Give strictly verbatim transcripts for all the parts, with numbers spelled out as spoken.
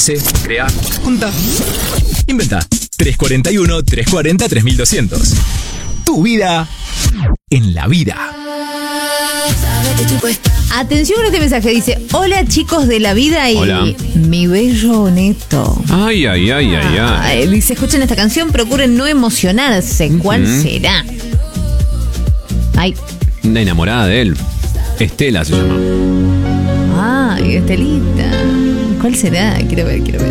Nace, crea, junta, inventa. tres cuarenta y uno, tres cuarenta, tres mil doscientos. Tu vida en la vida. Atención con este mensaje, dice: hola chicos de la vida y Hola. mi bello neto. Ay, ay, ay, ay, ay. Ay, dice: escuchen esta canción, procuren no emocionarse. ¿Cuál Ujú. será? Ay, Una enamorada de él. Estela se llama. ay, Estelita. ¿Cuál será? Quiero ver, quiero ver.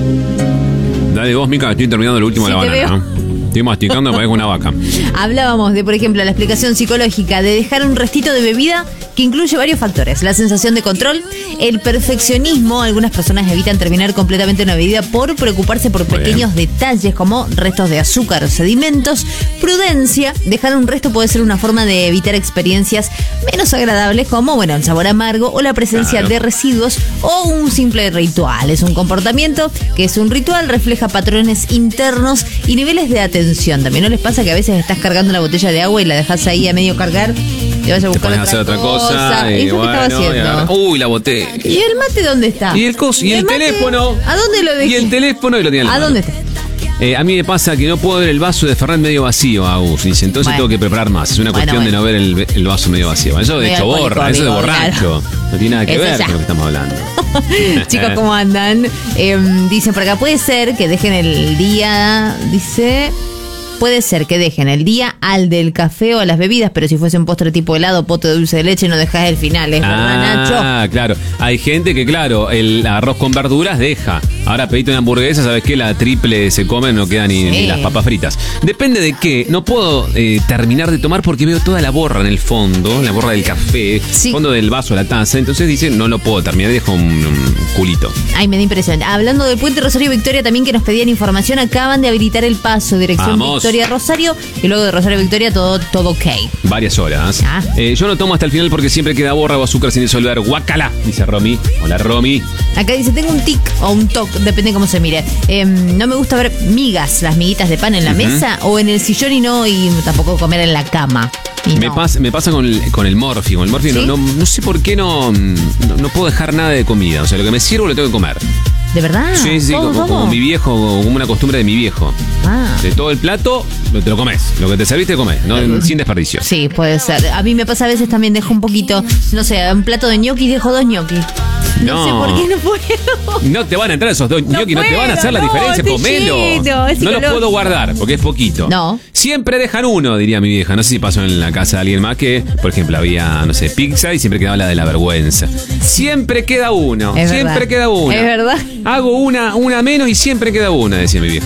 Dale vos, Mica, estoy terminando el último Sí, de la te banana. veo. ¿no? Estoy masticando, me parezco una vaca. Hablábamos de, por ejemplo, la explicación psicológica de dejar un restito de bebida que incluye varios factores. La sensación de control, el perfeccionismo. Algunas personas evitan terminar completamente una bebida por preocuparse por Muy pequeños detalles como restos de azúcar o sedimentos. Prudencia. Dejar un resto puede ser una forma de evitar experiencias menos agradables como, bueno, el sabor amargo o la presencia Claro. de residuos o un simple ritual. Es un comportamiento que es un ritual, refleja patrones internos y niveles de atención. También no les pasa que a veces estás cargando la botella de agua y la dejas ahí a medio cargar, te vas a Te buscar pones a hacer otra cosa. ¿Y Y eso bueno, qué estaba y haciendo? agarra- Uy, la boté. ¿Y el mate dónde está? Y el cos, y el mate? teléfono. ¿A dónde lo dejé? Y el teléfono y lo tiene en la ¿A mano. dónde está? Eh, a mí me pasa que no puedo ver el vaso de Fernet medio vacío, Agus. Dice, entonces Bueno. tengo que preparar más. Es una Bueno, cuestión bueno. de no ver el, el vaso medio vacío. Eso de Medio hecho alcohólico, borra, eso de amigo, borracho. No tiene nada que Eso ver ya. con lo que estamos hablando. Chicos, ¿cómo andan? Eh, dicen por acá, puede ser que dejen el día, dice... Puede ser que dejen el día al del café o a las bebidas, pero si fuese un postre tipo helado, pote de dulce de leche, no dejás el final, ¿es verdad, Nacho? Ah, claro. Hay gente que, claro, el arroz con verduras deja. Ahora pediste una hamburguesa, ¿sabes qué? La triple se come, no quedan ni, Sí. ni las papas fritas. Depende de qué. No puedo eh, terminar de tomar porque veo toda la borra en el fondo, la borra del café, Sí. fondo del vaso, la taza. Entonces dice, no lo puedo terminar, dejo un, un culito. Ay, me da impresión. Hablando del puente Rosario Victoria, también que nos pedían información, acaban de habilitar el paso, dirección Vamos. Victoria Rosario, y luego de Rosario Victoria todo, todo ok. Varias horas. Ah. Eh, yo no tomo hasta el final porque siempre queda borra o azúcar sin disolver. Guácala, dice Romy. Hola, Romy. Acá dice, tengo un tic o un toc, depende cómo se mire. Eh, no me gusta ver migas, las miguitas de pan en la Ujú. mesa o en el sillón y no, y tampoco comer en la cama. Y Me, no. pasa, me pasa con el, con el morfi. Con el morfi ¿Sí? no, no, no sé por qué no, no, no puedo dejar nada de comida. O sea, lo que me sirvo lo tengo que comer. ¿De verdad? sí, sí, ¿Cómo, como, cómo? como mi viejo, como una costumbre de mi viejo. Ah. De todo el plato, lo- te lo comes. Lo que te serviste, comes. No, sin desperdicio. Sí, puede ser. A mí me pasa a veces también, dejo un poquito, no sé, un plato de ñoqui, dejo dos ñoqui. No, No. sé por qué no puedo. No te van a entrar esos dos No ñoquis, no te van a puedo, hacer la no, diferencia, estoy comelo. lleno, es No los psicológico. puedo guardar porque es poquito. No. Siempre dejan uno, diría mi vieja. No sé si pasó en la casa de alguien más que, por ejemplo, había, no sé, pizza y siempre quedaba la de la vergüenza. Siempre queda uno, Es siempre verdad. queda una. Es verdad. Hago una, una menos y siempre queda una, decía mi vieja.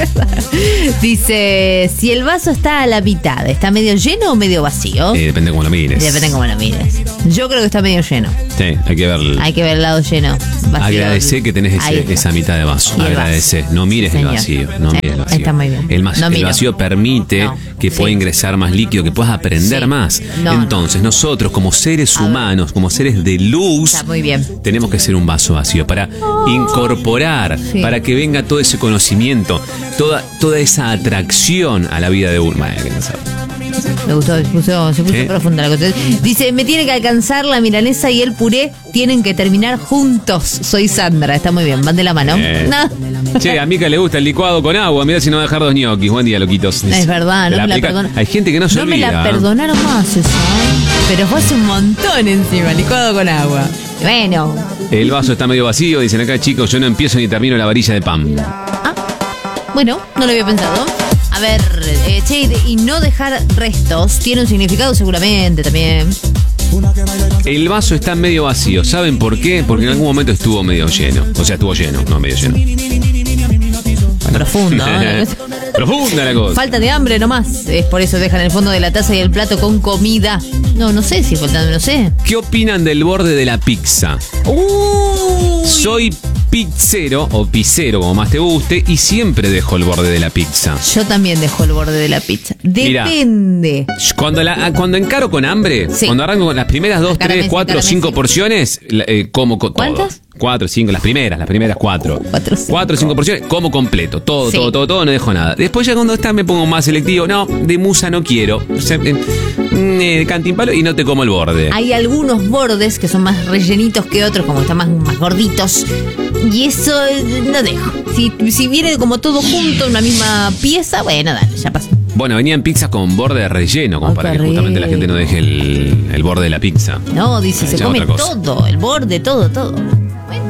Dice, si el vaso está a la mitad, ¿está medio lleno o medio vacío? Eh, depende cómo lo mires. Depende cómo lo mires. Yo creo que está medio lleno. Sí, hay que ver. Hay que ver el lado lleno. Vacío. Agradecer que tenés Ahí ese- está. esa mitad de vaso. Y el Agradecer. vaso. No mires Señor. el vacío. No Sí, mires el vacío. está muy bien. El, mas- No el miro. vacío permite No. que Sí. pueda ingresar más líquido, que puedas aprender Sí. más. No, Entonces, nosotros, como seres A ver. humanos, como seres de luz, Está muy bien. tenemos que ser un vaso vacío para incorporar, Sí. para que venga todo ese conocimiento, toda, toda esa atracción a la vida de uno. Madre, que no sabe. Me gustó, se puso, se puso ¿Qué? profunda la cosa. Dice, me tiene que alcanzar la milanesa y el puré, tienen que terminar juntos. Soy Sandra, está muy bien, van de la mano. Eh. No. Che, a Mica le gusta el licuado con agua. Mirá si no va a dejar dos ñoquis. Buen día, loquitos. Es verdad, Te no me la aplica- perdonan. Hay gente que no se No me olvida. la perdonaron más eso, ¿eh? Pero fue hace un montón encima, licuado con agua. Bueno, El vaso está medio vacío, dicen acá, chicos, yo no empiezo ni termino la varilla de pan. bueno, no lo había pensado. A ver, eh, che, y no dejar restos tiene un significado seguramente también. El vaso está medio vacío, ¿saben por qué? Porque en algún momento estuvo medio lleno. O sea, estuvo lleno, no medio lleno. Profundo, ¿eh? Profunda la cosa. Falta de hambre nomás. Es por eso dejan el fondo de la taza y el plato con comida. No, no sé si falta, no sé. ¿Qué opinan del borde de la pizza? Uy. Soy pizzero o pizzero, como más te guste, y siempre dejo el borde de la pizza. Yo también dejo el borde de la pizza. Mirá. Depende. Cuando, la, cuando encaro con hambre, Sí. cuando arranco con las primeras dos, Cara tres, Messi, cuatro, cara cinco Messi. porciones, la- eh, como co- todo. ¿Cuántas? Cuatro, cinco, las primeras, las primeras cuatro. Cuatro, cinco. Cuatro, cinco porciones, como completo. Todo, Sí. todo, todo, todo, no dejo nada. Después ya cuando está me pongo más selectivo. No, de musa no quiero. O sea, eh, mm, eh, cantimpalo y no te como el borde. Hay algunos bordes que son más rellenitos que otros, como están más, más gorditos. Y eso eh, no dejo. Si, si viene como todo junto en una misma pieza, bueno, dale, ya pasó. Bueno, venían pizzas con borde relleno, como Ay, para qué que justamente la gente no deje el, el borde de la pizza. No, dice, Ah, se ya come otra cosa. todo, el borde, todo, todo.